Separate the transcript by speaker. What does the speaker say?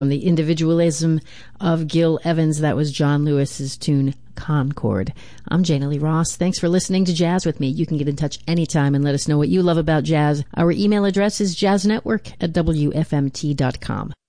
Speaker 1: From the individualism of Gil Evans, that was John Lewis's tune Concord. I'm Jana Lee Ross. Thanks for listening to Jazz with me. You can get in touch anytime and let us know what you love about jazz. Our email address is jazznetwork@wfmt.com.